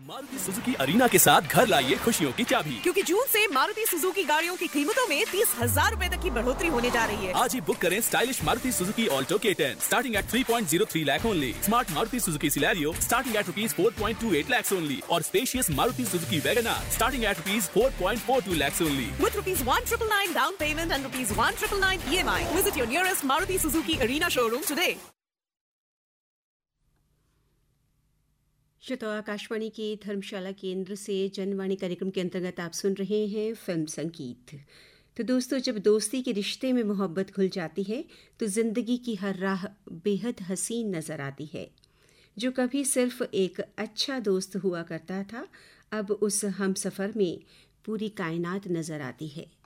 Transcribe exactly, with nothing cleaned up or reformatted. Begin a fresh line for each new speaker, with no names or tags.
Maruti Suzuki arena के साथ घर लाइए खुशियों की चाबी,
क्योंकि जून से मारुति सुजुकी गाड़ियों की कीमतों में तीस हजार रूपए तक की बढ़ोतरी होने जा रही है।
आज ही बुक करें स्टाइलिश मारुति सुजुकी ऑल्टो के ten starting at three point zero three lakh only, smart Maruti Suzuki Celerio starting at rupees four point two eight lakh only और spacious Maruti Suzuki WagonR starting at rupees four point four to lakh only
with rupees one triple nine down payment and rupees one triple nine E M I. Visit your nearest Maruti Suzuki Arena showroom today.
श्रोताओ, Akashvani के धर्मशाला केंद्र से जनवाणी कार्यक्रम के अंतर्गत आप सुन रहे हैं film संगीत। तो दोस्तों, जब दोस्ती के रिश्ते में मोहब्बत घुल जाती है तो ज़िंदगी की हर राह बेहद हसीन नज़र आती है। जो कभी सिर्फ एक अच्छा दोस्त हुआ करता था, अब उस हमसफ़र में पूरी कायनात नज़र आती है।